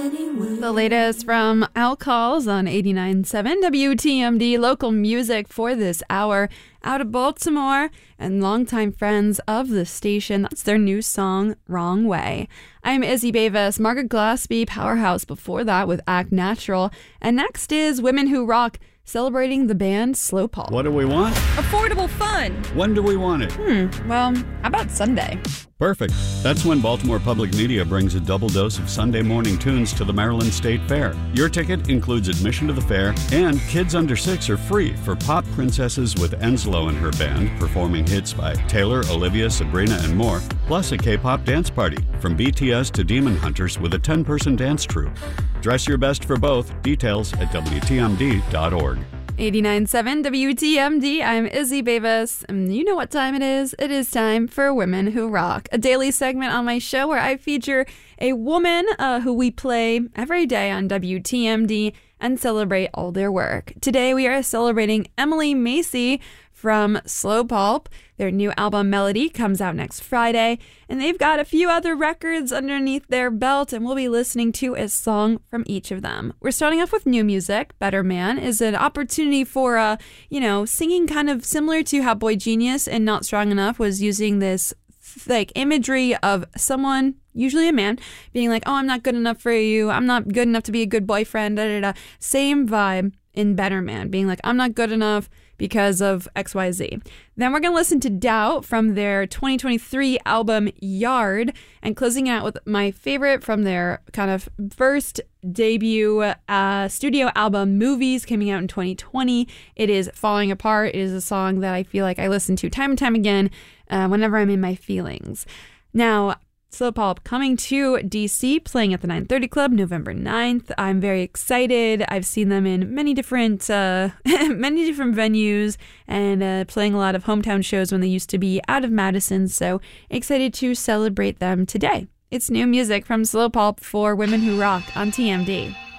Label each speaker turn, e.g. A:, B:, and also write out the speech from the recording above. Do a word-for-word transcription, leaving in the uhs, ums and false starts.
A: The latest from Outcalls on eighty-nine point seven W T M D, local music for this hour out of Baltimore and longtime friends of the station. That's their new song, Wrong Way. I'm Izzy Bavis, Margaret Glaspie, Powerhouse before that with Act Natural. And next is Women Who Rock, celebrating the band Slow Pulp.
B: What do we want?
C: Affordable fun.
B: When do we want it?
A: Hmm, well, how about Sunday?
B: Perfect. That's when Baltimore Public Media brings a double dose of Sunday morning tunes to the Maryland State Fair. Your ticket includes admission to the fair, and kids under six are free for Pop Princesses with Enslow and her band, performing hits by Taylor, Olivia, Sabrina, and more, plus a K-pop dance party, from B T S to Demon Hunters with a ten-person dance troupe. Dress your best for both. Details at W T M D dot org.
A: eighty-nine point seven W T M D, I'm Izzy Bavis, and you know what time it is. It is time for Women Who Rock, a daily segment on my show where I feature a woman uh, who we play every day on W T M D and celebrate all their work. Today we are celebrating Emily Macy from Slow Pulp. Their new album Melody comes out next Friday, and they've got a few other records underneath their belt, and we'll be listening to a song from each of them. We're starting off with new music. Better Man is an opportunity for, uh, you know, singing kind of similar to how Boy Genius and Not Strong Enough was using this like imagery of someone, usually a man, being like, oh, I'm not good enough for you. I'm not good enough to be a good boyfriend. Da, da, da. Same vibe in Better Man, being like, I'm not good enough because of X Y Z. Then we're going to listen to Doubt from their twenty twenty-three album Yard, and closing out with my favorite from their kind of first debut uh, studio album Movies, coming out in twenty twenty. It is Falling Apart. It is a song that I feel like I listen to time and time again uh, whenever I'm in my feelings. Now, Slow Pulp coming to D C, playing at the nine thirty Club November ninth. I'm very excited. I've seen them in many different uh, many different venues and uh, playing a lot of hometown shows when they used to be out of Madison, so excited to celebrate them today. It's new music from Slow Pulp for Women Who Rock on T M D.